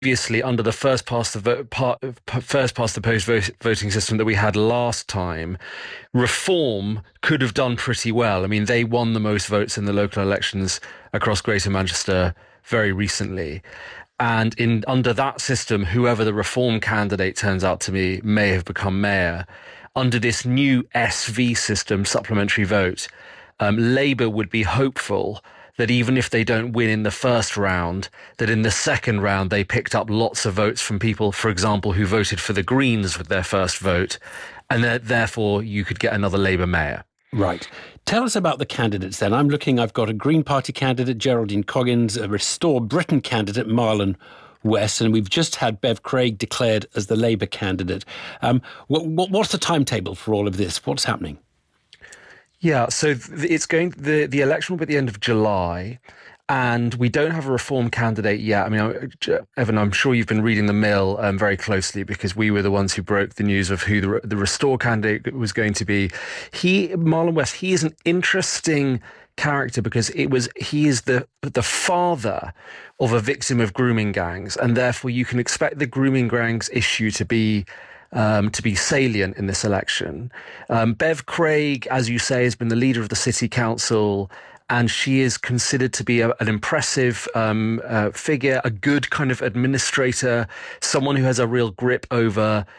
previously under the first past the post voting system that we had last time, Reform could have done pretty well. I mean, they won the most votes in the local elections across Greater Manchester very recently. And in under that system, whoever the Reform candidate turns out to be may have become mayor. Under this new SV system, supplementary vote, Labour would be hopeful that even if they don't win in the first round, that in the second round they picked up lots of votes from people, for example, who voted for the Greens with their first vote, and that therefore you could get another Labour mayor. Right. Tell us about the candidates then. I've got a Green Party candidate, Geraldine Coggins, a Restore Britain candidate, Marlon West, and we've just had Bev Craig declared as the Labour candidate. What's the timetable for all of this? What's happening? Yeah, so the election will be at the end of July, and we don't have a Reform candidate yet. I mean, Evan, I'm sure you've been reading the Mill very closely because we were the ones who broke the news of who the Restore candidate was going to be. Marlon West, he is an interesting character because he is the father of a victim of grooming gangs, and therefore you can expect the grooming gangs issue to be salient in this election. Bev Craig, as you say, has been the leader of the city council, and she is considered to be an impressive figure, a good kind of administrator, someone who has a real grip over